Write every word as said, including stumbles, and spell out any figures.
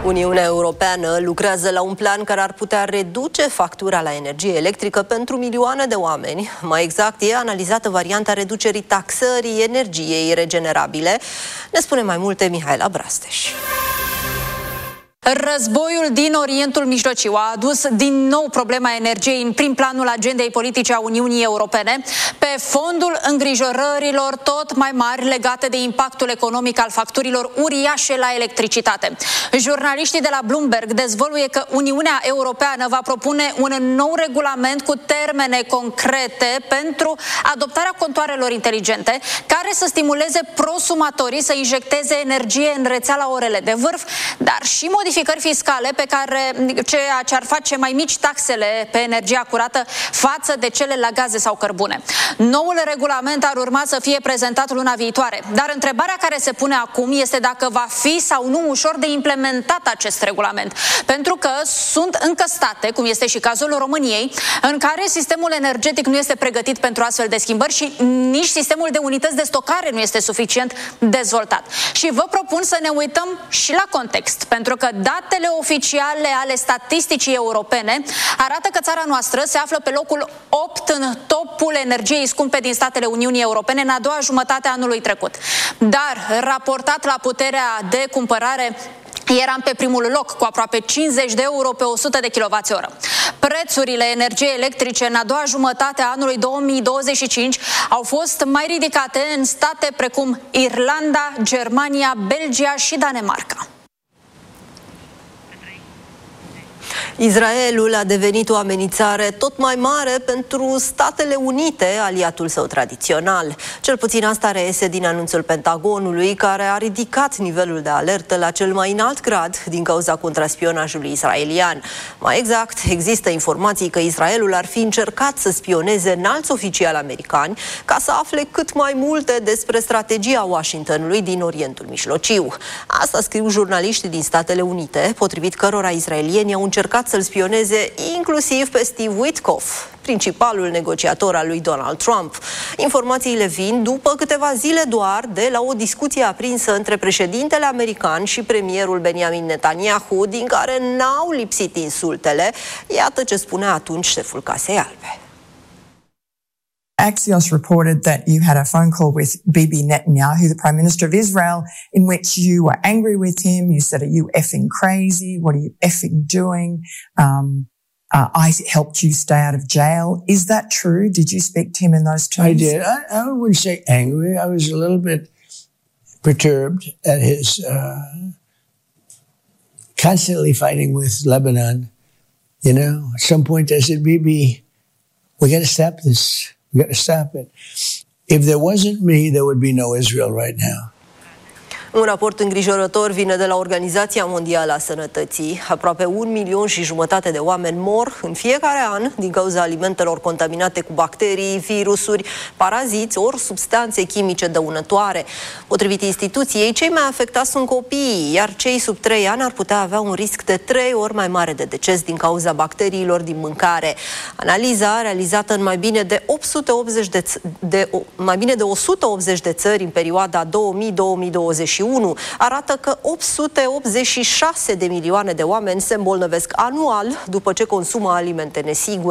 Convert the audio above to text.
Uniunea Europeană lucrează la un plan care ar putea reduce factura la energie electrică pentru milioane de oameni. Mai exact, e analizată varianta reducerii taxării energiei regenerabile. Ne spune mai multe Mihaela Brasteș. Războiul din Orientul Mijlociu a adus din nou problema energiei în prim planul agendei politice a Uniunii Europene, pe fondul îngrijorărilor tot mai mari legate de impactul economic al facturilor uriașe la electricitate. Jurnaliștii de la Bloomberg dezvăluie că Uniunea Europeană va propune un nou regulament cu termene concrete pentru adoptarea contoarelor inteligente, care să stimuleze prosumatorii să injecteze energie în rețea la orele de vârf, dar și modificări fiscale pe care, ceea ce ar face mai mici taxele pe energia curată față de cele la gaze sau cărbune. Noul regulament ar urma să fie prezentat luna viitoare, dar întrebarea care se pune acum este dacă va fi sau nu ușor de implementat acest regulament, pentru că sunt încă state, cum este și cazul României, în care sistemul energetic nu este pregătit pentru astfel de schimbări și nici sistemul de unități de stocare nu este suficient dezvoltat. Și vă propun să ne uităm și la context, pentru că datele oficiale ale statisticii europene arată că țara noastră se află pe locul opt în topul energiei scumpe din statele Uniunii Europene în a doua jumătate a anului trecut. Dar, raportat la puterea de cumpărare, eram pe primul loc, cu aproape cincizeci de euro pe o sută de kilowați-oră. Prețurile energiei electrice în a doua jumătate a anului două mii douăzeci și cinci au fost mai ridicate în state precum Irlanda, Germania, Belgia și Danemarca. Israelul a devenit o amenințare tot mai mare pentru Statele Unite, aliatul său tradițional. Cel puțin asta reiese din anunțul Pentagonului, care a ridicat nivelul de alertă la cel mai înalt grad din cauza contraspionajului israelian. Mai exact, există informații că Israelul ar fi încercat să spioneze înalți oficiali americani ca să afle cât mai multe despre strategia Washingtonului din Orientul Mijlociu. Asta scriu jurnaliștii din Statele Unite, potrivit cărora israelienii au încercat să-l spioneze inclusiv pe Steve Witkoff, principalul negociator al lui Donald Trump. Informațiile vin după câteva zile doar de la o discuție aprinsă între președintele american și premierul Benjamin Netanyahu, din care n-au lipsit insultele. Iată ce spunea atunci șeful Casei Albe. Axios reported that you had a phone call with Bibi Netanyahu, the Prime Minister of Israel, in which you were angry with him. You said, "Are you effing crazy? What are you effing doing? Um, uh, I helped you stay out of jail." Is that true? Did you speak to him in those terms? I did. I, I wouldn't say angry. I was a little bit perturbed at his uh, constantly fighting with Lebanon. You know, at some point I said, Bibi, we got to stop this. We got to stop it. If there wasn't me, there would be no Israel right now. Un raport îngrijorător vine de la Organizația Mondială a Sănătății. Aproape un milion și jumătate de oameni mor în fiecare an din cauza alimentelor contaminate cu bacterii, virusuri, paraziți ori substanțe chimice dăunătoare. Potrivit instituției, cei mai afectați sunt copiii, iar cei sub trei ani ar putea avea un risc de trei ori mai mare de deces din cauza bacteriilor din mâncare. Analiza, realizată în mai bine de, opt sute optzeci de, de, mai bine de o sută optzeci de țări în perioada două mii - două mii douăzeci și unu, arată că opt sute optzeci și șase de milioane de oameni se îmbolnăvesc anual după ce consumă alimente nesigure.